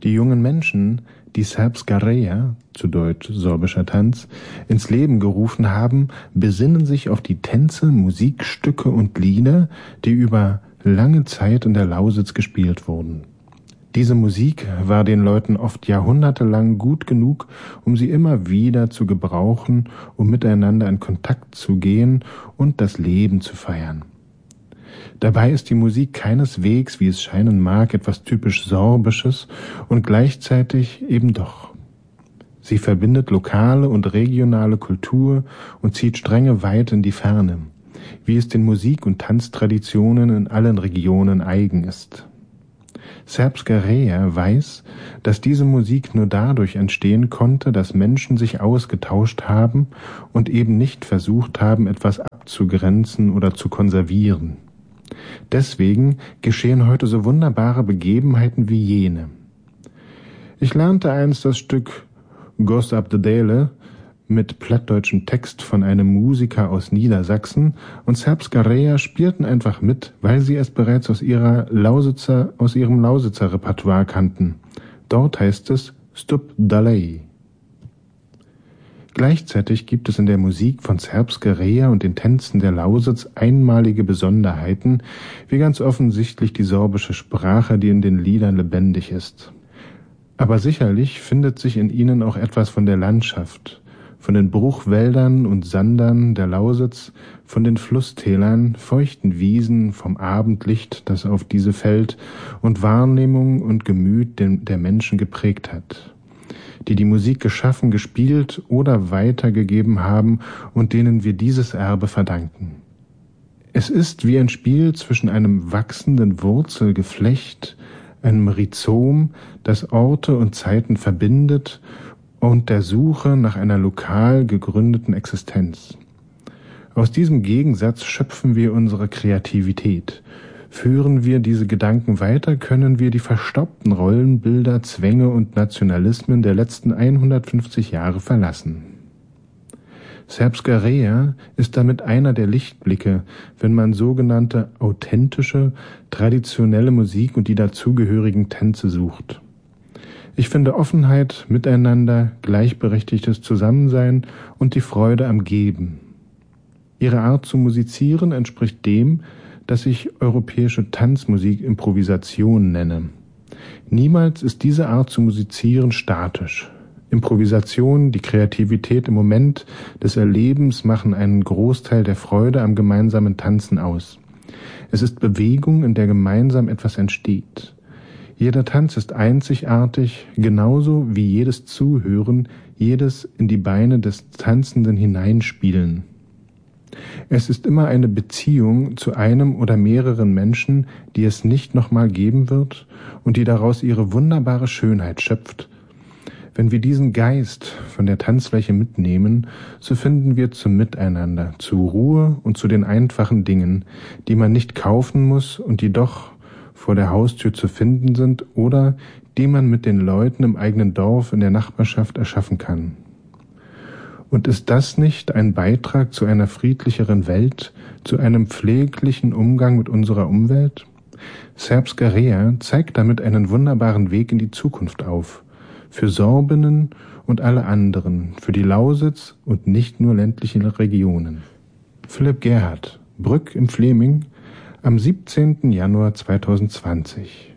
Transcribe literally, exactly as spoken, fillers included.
Die jungen Menschen, die Srpska Reja, zu Deutsch sorbischer Tanz, ins Leben gerufen haben, besinnen sich auf die Tänze, Musikstücke und Lieder, die über lange Zeit in der Lausitz gespielt wurden. Diese Musik war den Leuten oft jahrhundertelang gut genug, um sie immer wieder zu gebrauchen, um miteinander in Kontakt zu gehen und das Leben zu feiern. Dabei ist die Musik keineswegs, wie es scheinen mag, etwas typisch Sorbisches und gleichzeitig eben doch. Sie verbindet lokale und regionale Kultur und zieht Stränge weit in die Ferne, wie es den Musik- und Tanztraditionen in allen Regionen eigen ist. Srpska Reja weiß, dass diese Musik nur dadurch entstehen konnte, dass Menschen sich ausgetauscht haben und eben nicht versucht haben, etwas abzugrenzen oder zu konservieren. Deswegen geschehen heute so wunderbare Begebenheiten wie jene. Ich lernte einst das Stück Gos ab de Dele mit plattdeutschem Text von einem Musiker aus Niedersachsen und Srpska Reja spielten einfach mit, weil sie es bereits aus ihrer Lausitzer, aus ihrem Lausitzer Repertoire kannten. Dort heißt es Stup Dalej. Gleichzeitig gibt es in der Musik von Srpska Reja und den Tänzen der Lausitz einmalige Besonderheiten, wie ganz offensichtlich die sorbische Sprache, die in den Liedern lebendig ist. Aber sicherlich findet sich in ihnen auch etwas von der Landschaft, von den Bruchwäldern und Sandern der Lausitz, von den Flusstälern, feuchten Wiesen, vom Abendlicht, das auf diese fällt und Wahrnehmung und Gemüt der Menschen geprägt hat, die die Musik geschaffen, gespielt oder weitergegeben haben und denen wir dieses Erbe verdanken. Es ist wie ein Spiel zwischen einem wachsenden Wurzelgeflecht, einem Rhizom, das Orte und Zeiten verbindet, und der Suche nach einer lokal gegründeten Existenz. Aus diesem Gegensatz schöpfen wir unsere Kreativität. Führen wir diese Gedanken weiter, können wir die verstaubten Rollenbilder, Zwänge und Nationalismen der letzten hundertfünfzig Jahre verlassen. Srpska Reja ist damit einer der Lichtblicke, wenn man sogenannte authentische, traditionelle Musik und die dazugehörigen Tänze sucht. Ich finde Offenheit, Miteinander, gleichberechtigtes Zusammensein und die Freude am Geben. Ihre Art zu musizieren entspricht dem, das ich europäische Tanzmusik Improvisation nenne. Niemals ist diese Art zu musizieren statisch. Improvisation, die Kreativität im Moment des Erlebens machen einen Großteil der Freude am gemeinsamen Tanzen aus. Es ist Bewegung, in der gemeinsam etwas entsteht. Jeder Tanz ist einzigartig, genauso wie jedes Zuhören, jedes in die Beine des Tanzenden hineinspielen. Es ist immer eine Beziehung zu einem oder mehreren Menschen, die es nicht nochmal geben wird und die daraus ihre wunderbare Schönheit schöpft. Wenn wir diesen Geist von der Tanzfläche mitnehmen, so finden wir zum Miteinander, zur Ruhe und zu den einfachen Dingen, die man nicht kaufen muss und die doch vor der Haustür zu finden sind oder die man mit den Leuten im eigenen Dorf in der Nachbarschaft erschaffen kann. Und ist das nicht ein Beitrag zu einer friedlicheren Welt, zu einem pfleglichen Umgang mit unserer Umwelt? Srpska Reja zeigt damit einen wunderbaren Weg in die Zukunft auf, für Sorbinnen und alle anderen, für die Lausitz und nicht nur ländliche Regionen. Philipp Gerhardt, Brück im Fläming, am siebzehnten Januar zweitausendzwanzig.